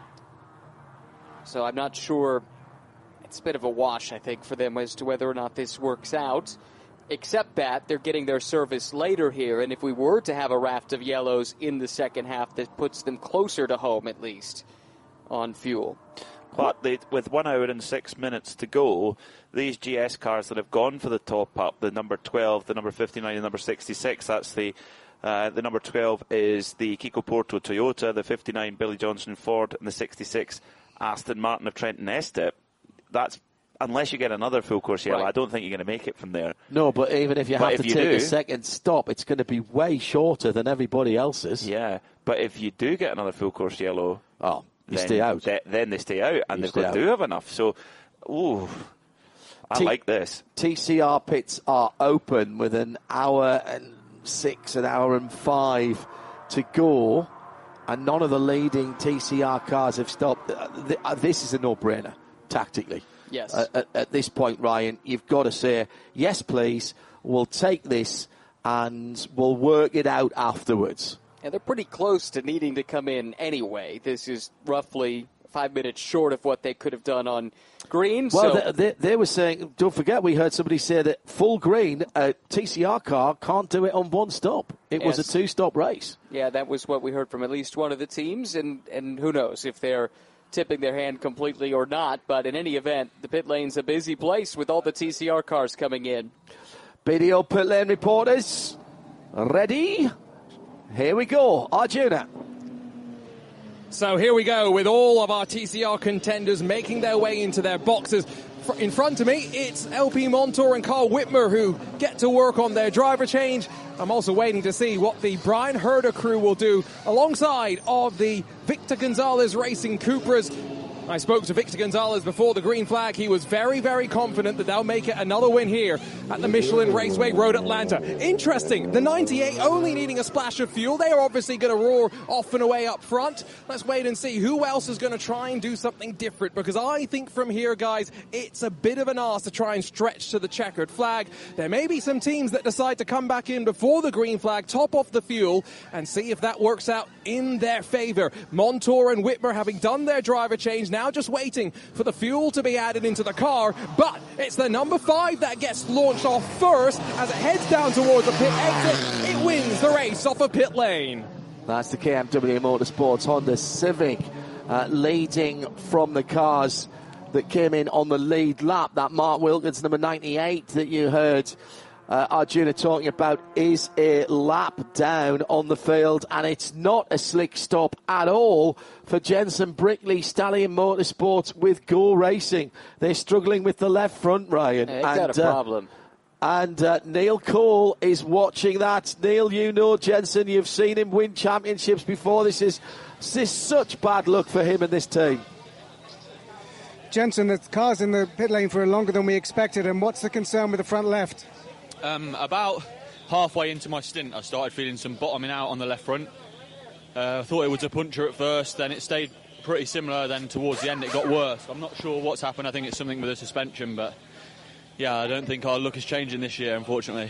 So I'm not sure. It's a bit of a wash, I think, for them as to whether or not this works out. Except that they're getting their service later here, and if we were to have a raft of yellows in the second half, that puts them closer to home, at least, on fuel. But they, with one hour and six minutes to go, these G S cars that have gone for the top up, the number twelve, the number fifty-nine, and number sixty-six, that's the uh, the number twelve is the Kiko Porto Toyota, the fifty-nine Billy Johnson Ford, and the sixty-six Aston Martin of Trenton Estep. That's unless you get another full course yellow, right. I don't think you're going to make it from there. No, but even if you but have if to you take do, a second stop, it's going to be way shorter than everybody else's. Yeah, but if you do get another full course yellow, oh, you then stay out. They, then they stay out, and you they've got, do have enough. So, ooh, I T- like this. T C R pits are open with an hour and six, an hour and five to go, and none of the leading T C R cars have stopped. This is a no-brainer, tactically. Yes. Uh, at, at this point, Ryan, you've got to say, yes, please, we'll take this and we'll work it out afterwards. And they're pretty close to needing to come in anyway. This is roughly five minutes short of what they could have done on green. Well, so. they, they, they were saying, don't forget, we heard somebody say that full green, a T C R car can't do it on one stop. It yes. was a two-stop race. Yeah, that was what we heard from at least one of the teams, and, and who knows if they're tipping their hand completely or not, but in any event, the pit lane's a busy place with all the T C R cars coming in. B D O pit lane reporters, ready? Here we go, Arjuna. So here we go with all of our T C R contenders making their way into their boxes. In front of me, it's L P Montour and Carl Whitmer who get to work on their driver change. I'm also waiting to see what the Brian Herder crew will do alongside of the Victor Gonzalez Racing Cupras. I spoke to Victor Gonzalez before the green flag. He was very, very confident that they'll make it another win here at the Michelin Raceway Road Atlanta. Interesting, the ninety-eight only needing a splash of fuel. They are obviously going to roar off and away up front. Let's wait and see who else is going to try and do something different, because I think from here, guys, it's a bit of an ask to try and stretch to the checkered flag. There may be some teams that decide to come back in before the green flag, top off the fuel, and see if that works out in their favor. Montour and Whitmer having done their driver change, now just waiting for the fuel to be added into the car, but it's the number five that gets launched off first as it heads down towards the pit exit. It wins the race off a pit lane. That's the K M W Motorsports Honda Civic uh, leading from the cars that came in on the lead lap. That Mark Wilkins, number ninety-eight, that you heard Uh, Arjuna talking about, is a lap down on the field, and it's not a slick stop at all for Jensen Brickley, Stallion Motorsports with Go Racing. They're struggling with the left front, Ryan. They've got a problem. Uh, and uh, Neil Cole is watching that. Neil, you know Jensen, you've seen him win championships before. This is, this is such bad luck for him and this team. Jensen, the car's in the pit lane for longer than we expected, and what's the concern with the front left? Um, about halfway into my stint, I started feeling some bottoming out on the left front. Uh, I thought it was a puncture at first, then it stayed pretty similar, then towards the end it got worse. I'm not sure what's happened. I think it's something with the suspension, but yeah, I don't think our look is changing this year, unfortunately.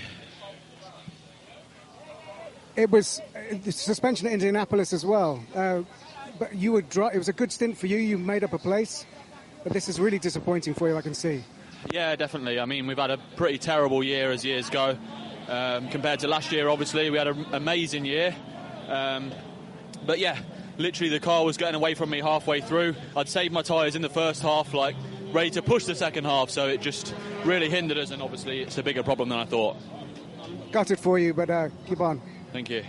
It was uh, the suspension at Indianapolis as well. Uh, but you were dry, it was a good stint for you. You made up a place, but this is really disappointing for you, I can see. Yeah, definitely. I mean, we've had a pretty terrible year as years go. Um, compared to last year, obviously, we had an amazing year. Um, but yeah, literally the car was getting away from me halfway through. I'd saved my tyres in the first half, like ready to push the second half, so it just really hindered us, and obviously it's a bigger problem than I thought. Got it for you, but uh, keep on. Thank you.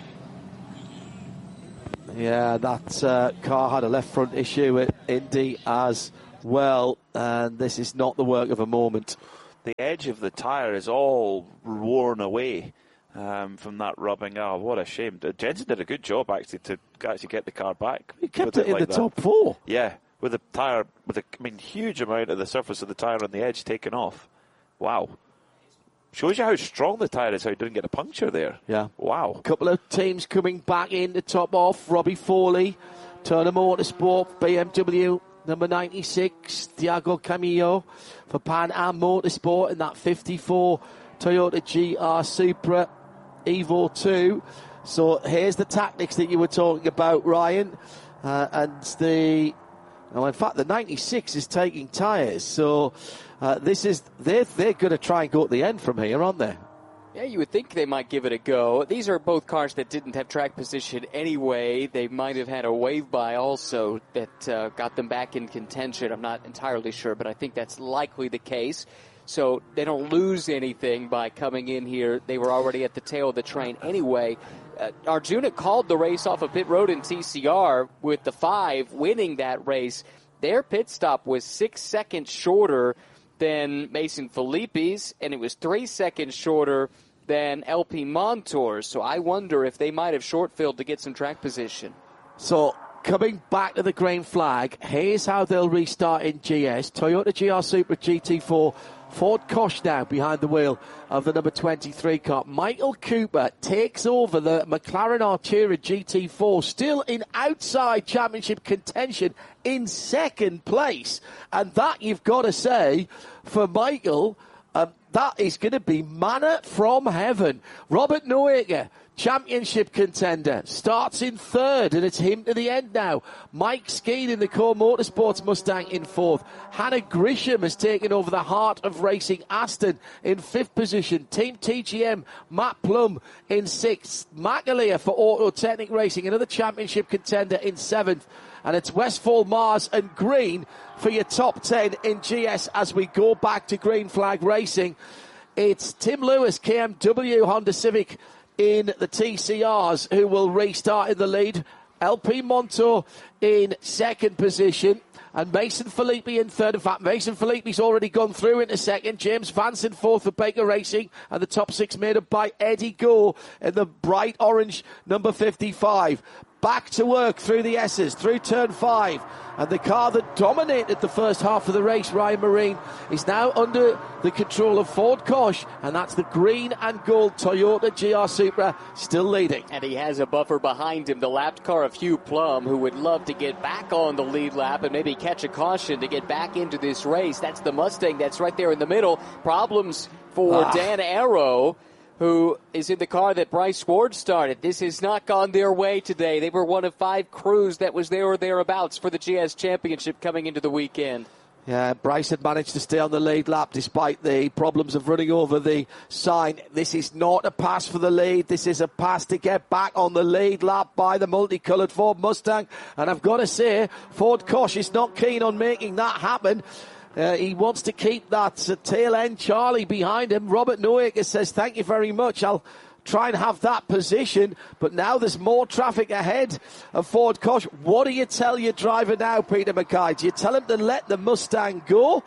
Yeah, that uh, car had a left front issue at Indy as well, and this is not the work of a moment. The edge of the tyre is all worn away um, from that rubbing. Oh, what a shame. Jensen did a good job, actually, to actually get the car back. He kept it, it in like the that. top four. Yeah, with the tyre, with a I mean, huge amount of the surface of the tyre on the edge taken off. Wow. Shows you how strong the tyre is, how he didn't get a puncture there. Yeah. Wow. A couple of teams coming back in to top off. Robbie Foley, Turner Motorsport, B M W, number ninety-six, Thiago Camillo for Pan Am Motorsport in that fifty-four Toyota G R Supra Evo two. So here's the tactics that you were talking about, Ryan. Uh, and the... Well, in fact, the ninety-six is taking tyres, so uh, this is they're they're going to try and go at the end from here, aren't they? Yeah, you would think they might give it a go. These are both cars that didn't have track position anyway. They might have had a wave by also that uh, got them back in contention. I'm not entirely sure, but I think that's likely the case. So they don't lose anything by coming in here. They were already at the tail of the train anyway. Uh, Arjuna called the race off of pit road in T C R with the five winning that race. Their pit stop was six seconds shorter than Mason Filippi's, and it was three seconds shorter than L P Montour's. So I wonder if they might have short-filled to get some track position. So coming back to the green flag, here's how they'll restart in G S. Toyota G R Supra G T four. Ford Kosh now behind the wheel of the number twenty-three car. Michael Cooper takes over the McLaren Artura G T four, still in outside championship contention in second place. And that, you've got to say, for Michael, um, that is going to be manna from heaven. Robert Noaker, championship contender, starts in third, and it's him to the end now. Mike Skeen in the Core Motorsports Mustang in fourth. Hannah Grisham has taken over the Heart of Racing Aston in fifth position. Team T G M, Matt Plum in sixth. McAleer for Auto Technic Racing, another championship contender in seventh. And it's Westfall, Mars and Green for your top ten in G S as we go back to green flag racing. It's Tim Lewis, K M W Honda Civic in the T C Rs, who will restart in the lead. L P Montour in second position, and Mason Filippi in third. In fact, Mason Filippi's already gone through into second. James Vance in fourth for Baker Racing, and the top six made up by Eddie Gore in the bright orange number fifty-five. Back to work through the S's, through turn five. And the car that dominated the first half of the race, Ryan Marine, is now under the control of Ford Kosh, and that's the green and gold Toyota G R Supra still leading. And he has a buffer behind him, the lapped car of Hugh Plum, who would love to get back on the lead lap and maybe catch a caution to get back into this race. That's the Mustang that's right there in the middle. Problems for ah. Dan Arrow, who is in the car that Bryce Ward started. This has not gone their way today. They were one of five crews that was there or thereabouts for the G S Championship coming into the weekend. Yeah, Bryce had managed to stay on the lead lap despite the problems of running over the sign. This is not a pass for the lead. This is a pass to get back on the lead lap by the multicoloured Ford Mustang. And I've got to say, Ford Kosh is not keen on making that happen. Uh, he wants to keep that uh, tail end Charlie behind him. Robert Noaker says, thank you very much. I'll try and have that position. But now there's more traffic ahead of Ford Kosh. What do you tell your driver now, Peter Mackay? Do you tell him to let the Mustang go?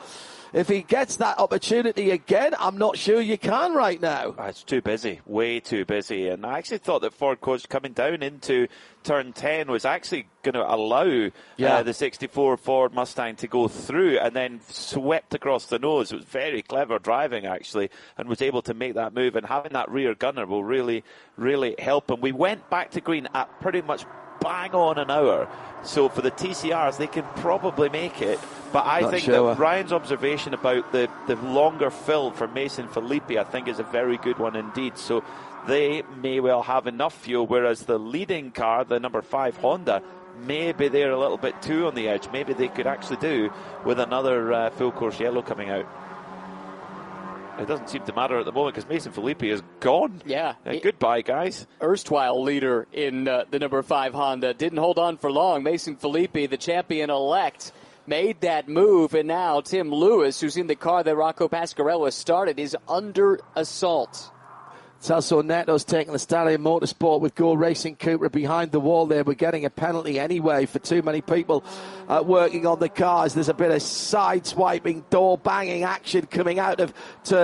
if he gets that opportunity again, I'm not sure you can right now. Oh, it's too busy, way too busy. And I actually thought that Ford coach coming down into turn ten was actually going to allow yeah. uh, the sixty-four Ford Mustang to go through, and then swept across the nose. It was very clever driving, actually, and was able to make that move. And having that rear gunner will really, really help him. We went back to green at pretty much bang on an hour. So for the T C Rs, they can probably make it. But I Not think sure. that Ryan's observation about the, the longer fill for Mason Filippi, I think, is a very good one indeed. So they may well have enough fuel, whereas the leading car, the number five Honda, maybe they're a little bit too on the edge. Maybe they could actually do with another uh, full course yellow coming out. It doesn't seem to matter at the moment because Mason Filippi is gone. Yeah. Uh, goodbye, guys. Erstwhile leader in uh, the number five Honda. Didn't hold on for long. Mason Filippi, the champion-elect, made that move. And now Tim Lewis, who's in the car that Rocco Pasquarello started, is under assault. Celso Neto's taking the Stallion Motorsport with Go Racing Cupra behind the wall there. We're getting a penalty anyway for too many people uh, working on the cars. There's a bit of side-swiping, door-banging action coming out of turn